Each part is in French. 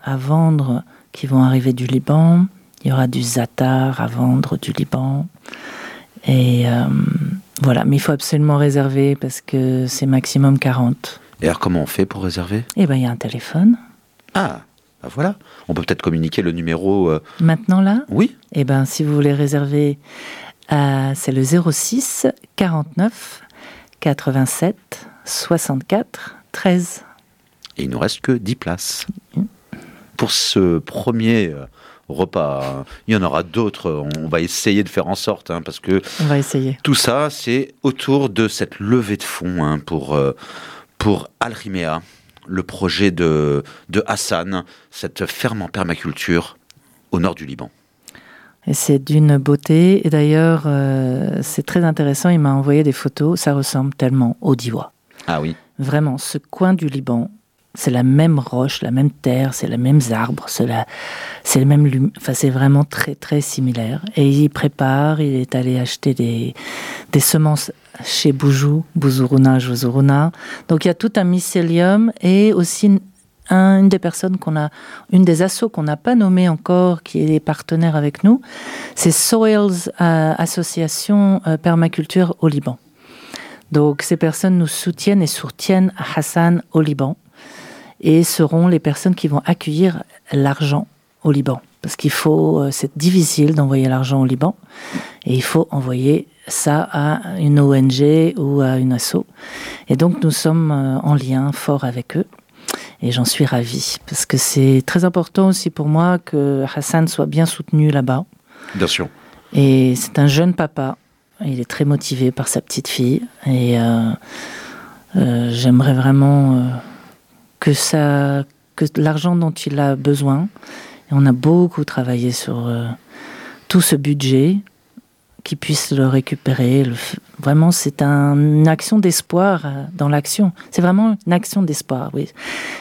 à vendre qui vont arriver du Liban. Il y aura du za'atar à vendre du Liban. Et voilà, mais il faut absolument réserver parce que c'est maximum 40. Et alors comment on fait pour réserver ? Eh bien, il y a un téléphone. Ah, bah voilà. On peut peut-être communiquer le numéro... Maintenant là ? Oui. Eh bien, si vous voulez réserver, c'est le 06 49 87 64 13. Et il ne nous reste que 10 places. Pour ce premier repas, il y en aura d'autres. On va essayer de faire en sorte, parce que on va essayer. Tout ça, c'est autour de cette levée de fonds pour Al-Rimea, le projet de Hassan, cette ferme en permaculture au nord du Liban. Et c'est d'une beauté. Et d'ailleurs, c'est très intéressant. Il m'a envoyé des photos. Ça ressemble tellement au Diwa. Ah oui. Vraiment, ce coin du Liban, c'est la même roche, la même terre, c'est les mêmes arbres, c'est le même enfin, c'est vraiment très très similaire. Et il prépare, il est allé acheter des semences chez Bouzourouna. Donc il y a tout un mycélium et aussi une des assos qu'on n'a pas nommé encore, qui est partenaire avec nous, c'est Soils Association Permaculture au Liban. Donc ces personnes nous soutiennent et soutiennent Hassan au Liban. Et seront les personnes qui vont accueillir l'argent au Liban. Parce c'est difficile d'envoyer l'argent au Liban, et il faut envoyer ça à une ONG ou à une asso. Et donc nous sommes en lien fort avec eux, et j'en suis ravie, parce que c'est très important aussi pour moi que Hassan soit bien soutenu là-bas. Bien sûr. Et c'est un jeune papa, il est très motivé par sa petite fille, et j'aimerais vraiment... que l'argent dont il a besoin, et on a beaucoup travaillé sur tout ce budget, qu'il puisse le récupérer. Vraiment, c'est une action d'espoir dans l'action. C'est vraiment une action d'espoir, oui.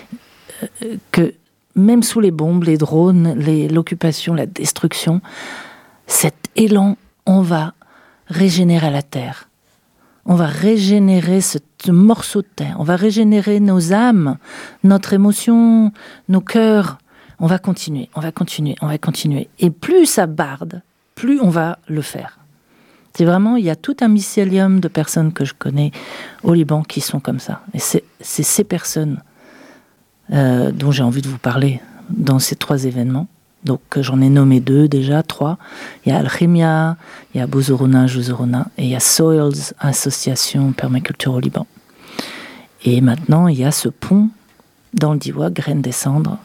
Que même sous les bombes, les drones, l'occupation, la destruction, cet élan, on va régénérer la terre. On va régénérer ce morceau de terre. On va régénérer nos âmes, notre émotion, nos cœurs. On va continuer. Et plus ça barde, plus on va le faire. C'est vraiment, il y a tout un mycélium de personnes que je connais au Liban qui sont comme ça. Et c'est ces personnes dont j'ai envie de vous parler dans ces 3 événements. Donc j'en ai nommé 2 déjà, 3. Il y a Al-Rimea, il y a Bouzourouna, et il y a Soils, Association Permaculture au Liban. Et maintenant, il y a ce pont dans le Diwa, Graines des Cendres.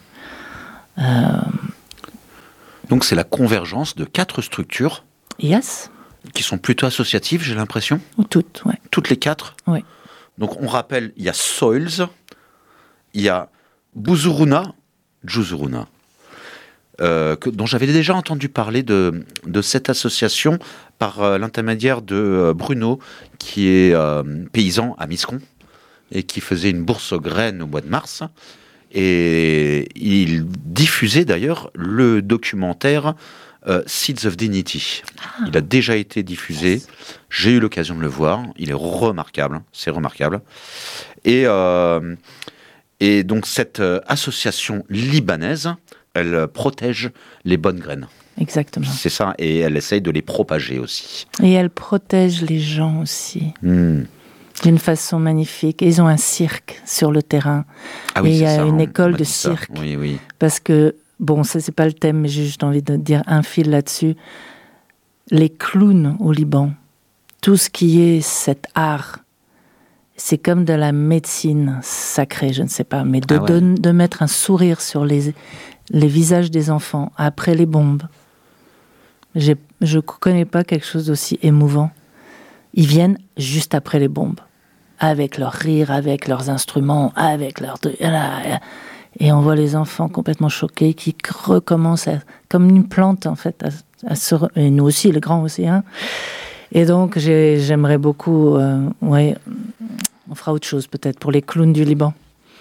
Donc c'est la convergence de 4 structures. Yes. Qui sont plutôt associatives, j'ai l'impression. Ou toutes, oui. Toutes les 4 ? Oui. Donc on rappelle, il y a Soils, il y a Bouzourouna, dont j'avais déjà entendu parler de cette association par l'intermédiaire de Bruno, qui est paysan à Miscon, et qui faisait une bourse aux graines au mois de mars. Et il diffusait d'ailleurs le documentaire Seeds of Dignity. Il a déjà été diffusé. Yes. J'ai eu l'occasion de le voir. Il est remarquable. C'est remarquable. Et donc cette association libanaise, elle protège les bonnes graines. Exactement. C'est ça. Et elle essaye de les propager aussi. Et elle protège les gens aussi. D'une façon magnifique. Et ils ont un cirque sur le terrain. Ah oui, et il y a ça, une école de cirque. Oui. Parce que, bon, ça c'est pas le thème, mais j'ai juste envie de dire un fil là-dessus. Les clowns au Liban, tout ce qui est cet art, c'est comme de la médecine sacrée, je ne sais pas, mais de mettre un sourire sur les visages des enfants après les bombes. Je ne connais pas quelque chose d'aussi émouvant. Ils viennent juste après les bombes, avec leur rire, avec leurs instruments, avec leur... Et on voit les enfants complètement choqués qui recommencent comme une plante, en fait, à se... Et nous aussi, les grands aussi, hein. Et donc, j'aimerais beaucoup... on fera autre chose, peut-être, pour les clowns du Liban.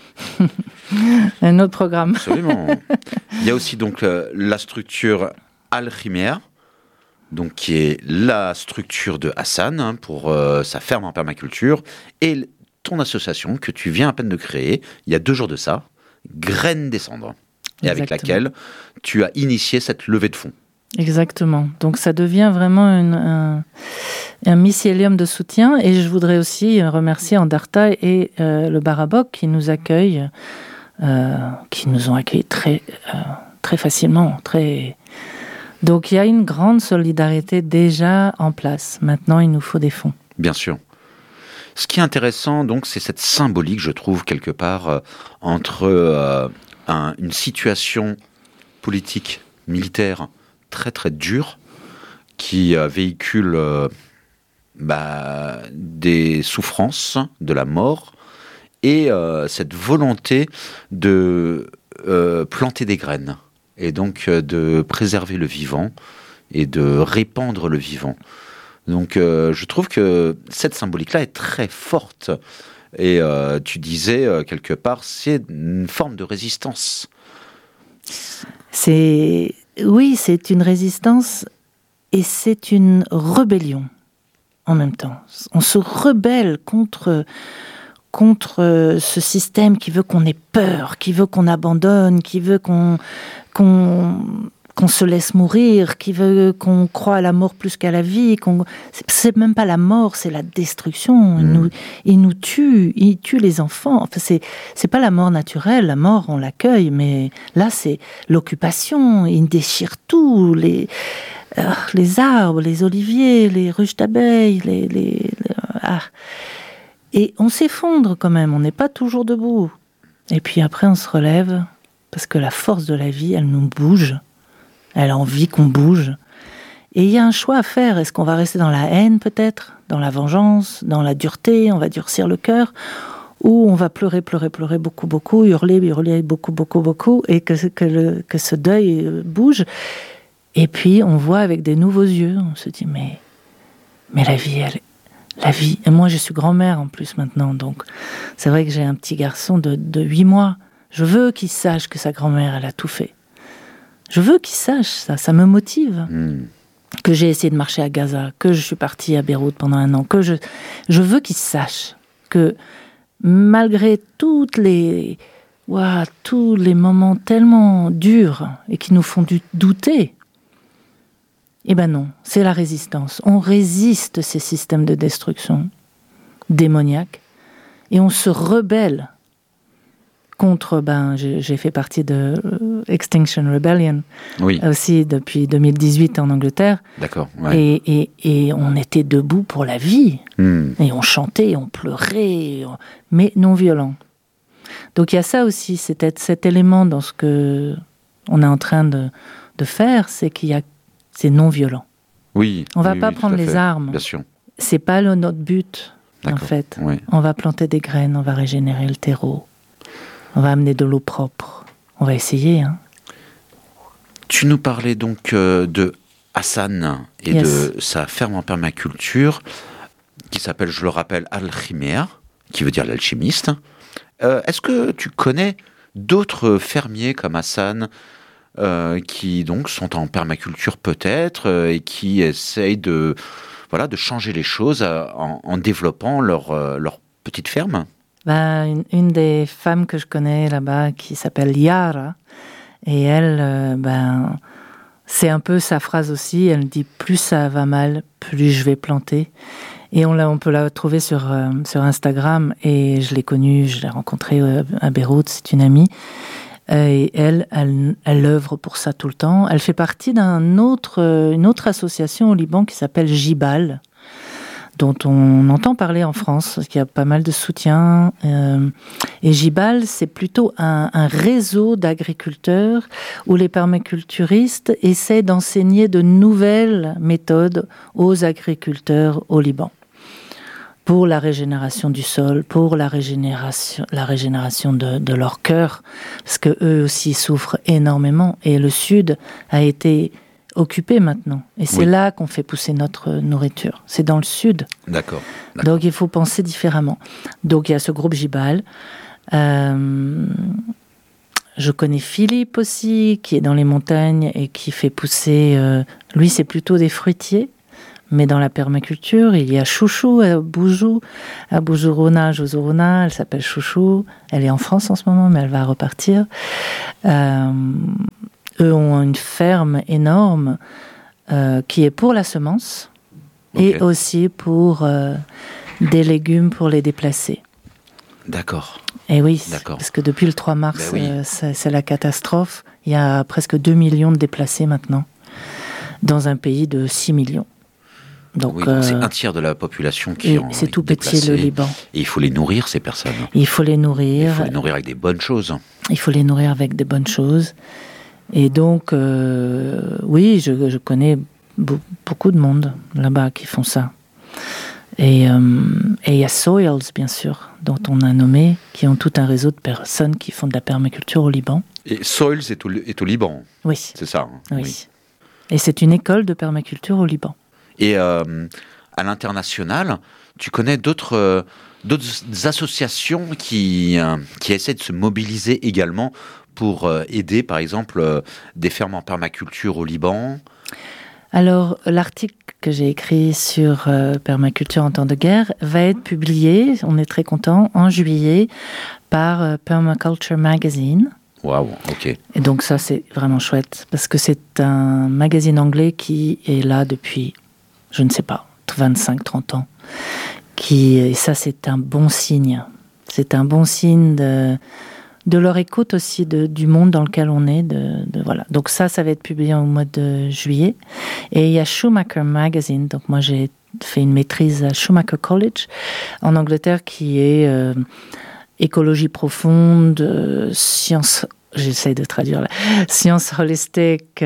Un autre programme. Absolument. Il y a aussi donc la structure Al-Rimea, donc qui est la structure de Hassan pour sa ferme en permaculture, et ton association que tu viens à peine de créer, il y a 2 jours de ça, Graines des Cendres. et avec laquelle tu as initié cette levée de fonds. Exactement. Donc ça devient vraiment un mycélium de soutien. Et je voudrais aussi remercier Andarta et le Barabok qui nous accueillent, qui nous ont accueillis très facilement. Donc il y a une grande solidarité déjà en place. Maintenant, il nous faut des fonds. Bien sûr. Ce qui est intéressant, donc, c'est cette symbolique, je trouve, quelque part, entre une situation politique, militaire, très très dure, qui véhicule des souffrances, de la mort, et cette volonté de planter des graines, et donc de préserver le vivant, et de répandre le vivant. Donc je trouve que cette symbolique-là est très forte, et tu disais, quelque part, c'est une forme de résistance. Oui, c'est une résistance et c'est une rébellion en même temps. On se rebelle contre ce système qui veut qu'on ait peur, qui veut qu'on abandonne, qui veut qu'on se laisse mourir, qui veut qu'on croie à la mort plus qu'à la vie. C'est même pas la mort, c'est la destruction. Il nous tue, il tue les enfants. Enfin, c'est pas la mort naturelle, la mort on l'accueille, mais là c'est l'occupation. Il déchire tout, les arbres, les oliviers, les ruches d'abeilles, et on s'effondre quand même. On n'est pas toujours debout. Et puis après on se relève parce que la force de la vie, elle nous bouge. Elle a envie qu'on bouge. Et il y a un choix à faire. Est-ce qu'on va rester dans la haine, peut-être, dans la vengeance, dans la dureté, on va durcir le cœur, ou on va pleurer beaucoup, hurler beaucoup, et que ce deuil bouge. Et puis, on voit avec des nouveaux yeux, on se dit, mais la vie. Et moi, je suis grand-mère en plus maintenant, donc c'est vrai que j'ai un petit garçon de 8 mois. Je veux qu'il sache que sa grand-mère, elle a tout fait. Je veux qu'il sache ça me motive. Que j'ai essayé de marcher à Gaza, que je suis partie à Beyrouth pendant 1 an, que je veux qu'il sache que malgré tous les moments tellement durs et qui nous font douter, eh ben non, c'est la résistance. On résiste ces systèmes de destruction démoniaques et on se rebelle contre, j'ai fait partie de Extinction Rebellion, aussi depuis 2018 en Angleterre. D'accord. Ouais. Et on était debout pour la vie. Et on chantait, on pleurait, mais non violent. Donc il y a ça aussi, cet élément dans ce que on est en train de faire, c'est c'est non violent. Oui. On va pas prendre les armes. Bien sûr. C'est pas notre but, en fait. Oui. On va planter des graines, on va régénérer le terreau. On va amener de l'eau propre. On va essayer. Tu nous parlais donc de Hassan et de sa ferme en permaculture, qui s'appelle, je le rappelle, Al-Khimea, qui veut dire l'alchimiste. Est-ce que tu connais d'autres fermiers comme Hassan qui donc sont en permaculture peut-être et qui essayent de changer les choses en développant leur petite ferme? Une des femmes que je connais là-bas qui s'appelle Yara, et elle, c'est un peu sa phrase aussi, elle dit « plus ça va mal, plus je vais planter ». Et on peut la trouver sur Instagram, et je l'ai connue, je l'ai rencontrée à Beyrouth, c'est une amie. Et elle œuvre pour ça tout le temps. Elle fait partie d'une autre association au Liban qui s'appelle Jibal, dont on entend parler en France, parce qu'il y a pas mal de soutien. Et Jibal, c'est plutôt un réseau d'agriculteurs où les permaculturistes essaient d'enseigner de nouvelles méthodes aux agriculteurs au Liban. Pour la régénération du sol, pour la régénération de leur cœur, parce que eux aussi souffrent énormément. Et le Sud a été occupé maintenant. Et c'est là qu'on fait pousser notre nourriture. C'est dans le Sud. D'accord. Donc il faut penser différemment. Donc il y a ce groupe Jibal. Je connais Philippe aussi, qui est dans les montagnes et qui fait pousser... lui, c'est plutôt des fruitiers. Mais dans la permaculture, il y a Chouchou à Boujourouna, Jozouruna, elle s'appelle Chouchou. Elle est en France en ce moment, mais elle va repartir. Eux ont une ferme énorme qui est pour la semence et aussi pour des légumes pour les déplacer. D'accord. Et oui, parce que depuis le 3 mars, c'est la catastrophe. Il y a presque 2 millions de déplacés maintenant, dans un pays de 6 millions. Donc c'est un tiers de la population qui est c'est tout petit, le Liban. Et il faut les nourrir, ces personnes. Il faut les nourrir. Il faut les nourrir avec des bonnes choses. Et donc, je connais beaucoup de monde là-bas qui font ça. Et il y a Soils, bien sûr, dont on a nommé, qui ont tout un réseau de personnes qui font de la permaculture au Liban. Et Soils est au Liban. Oui. C'est ça. Oui. Et c'est une école de permaculture au Liban. Et à l'international, tu connais d'autres associations qui essaient de se mobiliser également pour aider, par exemple, des fermes en permaculture au Liban? Alors, l'article que j'ai écrit sur permaculture en temps de guerre va être publié, on est très content, en juillet, par Permaculture Magazine. Waouh, ok. Et donc ça, c'est vraiment chouette, parce que c'est un magazine anglais qui est là depuis, je ne sais pas, 25-30 ans. Et ça, c'est un bon signe. C'est un bon signe de leur écoute aussi du monde dans lequel on est. Voilà. Donc ça va être publié au mois de juillet. Et il y a Schumacher Magazine. Donc moi, j'ai fait une maîtrise à Schumacher College en Angleterre qui est écologie profonde, science... J'essaie de traduire là. Science holistique,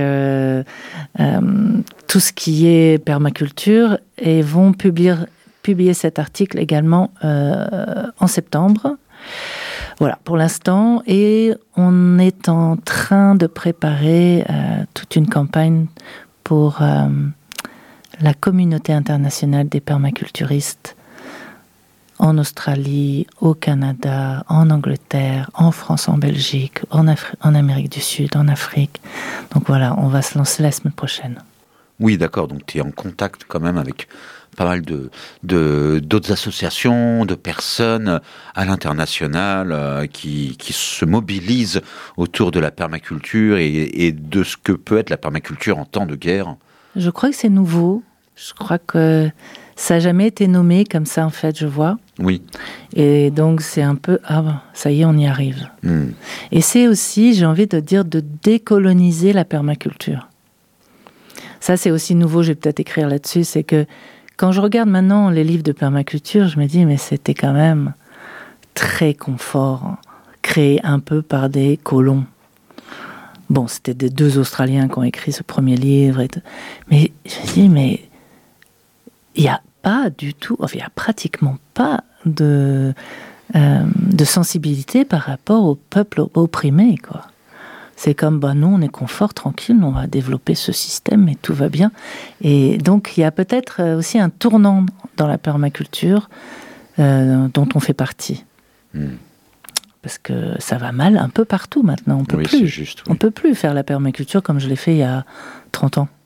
tout ce qui est permaculture, et vont publier cet article également en septembre. Voilà, pour l'instant. Et on est en train de préparer toute une campagne pour la communauté internationale des permaculturistes en Australie, au Canada, en Angleterre, en France, en Belgique, en Amérique du Sud, en Afrique. Donc voilà, on va se lancer la semaine prochaine. Oui, d'accord. Donc tu es en contact quand même avec pas mal d'autres associations, de personnes à l'international qui se mobilisent autour de la permaculture et de ce que peut être la permaculture en temps de guerre. Je crois que c'est nouveau. Je crois que ça n'a jamais été nommé comme ça, en fait, je vois. Oui. Et donc, c'est un peu... Ah, ça y est, on y arrive. Et c'est aussi, j'ai envie de dire, de décoloniser la permaculture. Ça, c'est aussi nouveau, je vais peut-être écrire là-dessus, c'est que quand je regarde maintenant les livres de permaculture, je me dis, mais c'était quand même très confort, créé un peu par des colons. Bon, c'était des 2 Australiens qui ont écrit ce premier livre. Mais je me dis, mais il n'y a pas du tout, enfin, il n'y a pratiquement pas de sensibilité par rapport au peuple opprimé, quoi. C'est comme, nous, on est confort, tranquille, on va développer ce système et tout va bien. Et donc, il y a peut-être aussi un tournant dans la permaculture dont on fait partie. Parce que ça va mal un peu partout maintenant. On peut plus. C'est juste, oui. On peut plus faire la permaculture comme je l'ai fait il y a 30 ans.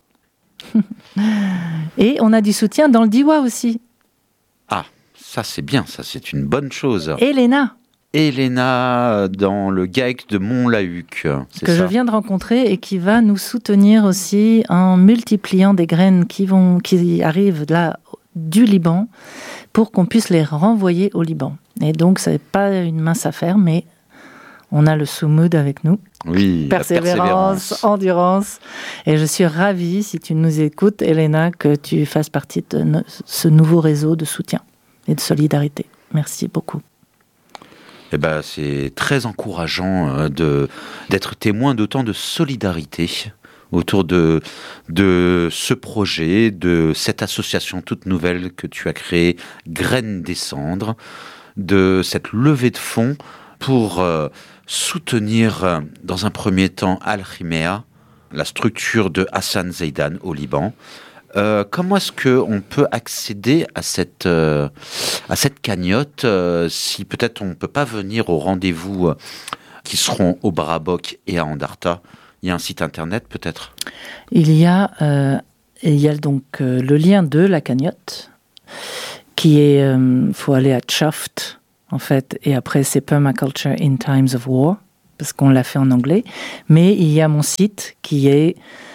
Et on a du soutien dans le Diois aussi. Ah, ça c'est bien, ça c'est une bonne chose. Elena, dans le GAEC de Montlahuc. Que je viens de rencontrer et qui va nous soutenir aussi en multipliant des graines qui arrivent là du Liban pour qu'on puisse les renvoyer au Liban. Et donc, ce n'est pas une mince affaire, mais on a le Soumoud avec nous. Oui, persévérance, endurance. Et je suis ravie, si tu nous écoutes, Elena, que tu fasses partie de ce nouveau réseau de soutien et de solidarité. Merci beaucoup. Eh ben, c'est très encourageant d'être témoin d'autant de solidarité autour de ce projet, de cette association toute nouvelle que tu as créée, Graines des Cendres, de cette levée de fonds pour soutenir dans un premier temps Al-Himea, la structure de Hassan Zeidan au Liban. Comment est-ce qu'on peut accéder à cette cagnotte si peut-être on ne peut pas venir aux rendez-vous qui seront au Barabok et à Andarta? Il y a un site internet peut-être? Il y a Et il y a donc le lien de la cagnotte, qui est, faut aller à Chuffed, en fait, et après c'est Permaculture in Times of War, parce qu'on l'a fait en anglais. Mais il y a mon site qui est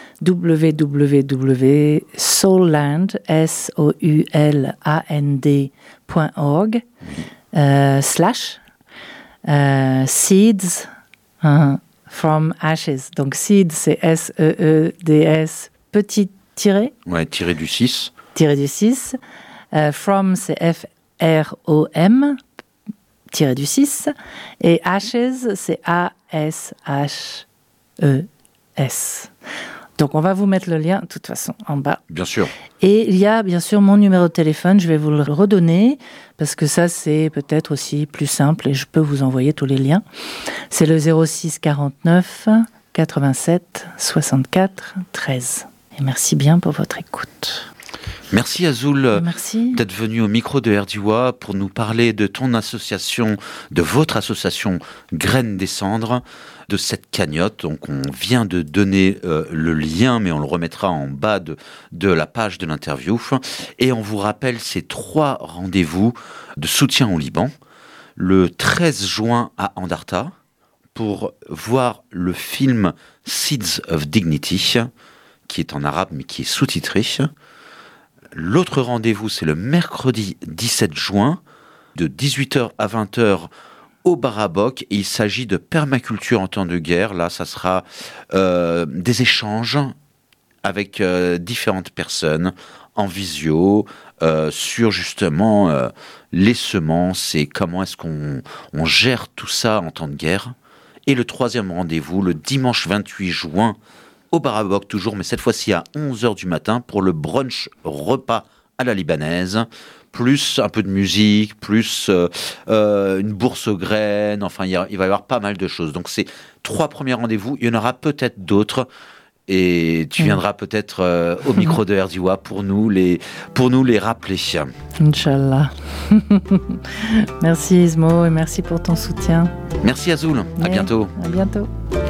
www.soulland, souland.org, / seeds from ashes. Donc seeds, c'est SEEDS, petit tiré. Ouais, tiré du 6. Tiré du 6. From, c'est FROM, tiré du 6. Et ashes, c'est ASHES. Donc, on va vous mettre le lien, de toute façon, en bas. Bien sûr. Et il y a, bien sûr, mon numéro de téléphone. Je vais vous le redonner, parce que ça, c'est peut-être aussi plus simple et je peux vous envoyer tous les liens. C'est le 06 49 87 64 13. Et merci bien pour votre écoute. Merci Azoul Merci. d'être venu au micro de RDIWA pour nous parler de ton association, de votre association Graines des Cendres, de cette cagnotte. Donc on vient de donner le lien, mais on le remettra en bas de la page de l'interview. Et on vous rappelle ces 3 rendez-vous de soutien au Liban. Le 13 juin à Andarta pour voir le film Seeds of Dignity, qui est en arabe mais qui est sous-titré. L'autre rendez-vous, c'est le mercredi 17 juin, de 18h à 20h au Barabok. Et il s'agit de permaculture en temps de guerre. Là, ça sera des échanges avec différentes personnes en visio sur justement les semences et comment est-ce qu'on gère tout ça en temps de guerre. Et le 3e rendez-vous, le dimanche 28 juin, au Barabok toujours, mais cette fois-ci à 11h du matin pour le brunch repas à la libanaise, plus un peu de musique, plus une bourse aux graines, enfin il va y avoir pas mal de choses. Donc c'est 3 premiers rendez-vous, il y en aura peut-être d'autres et tu viendras peut-être au micro de RDIWA pour nous les rappeler. Inch'Allah. Merci Ismo et merci pour ton soutien. Merci Azoul, à bientôt. À bientôt.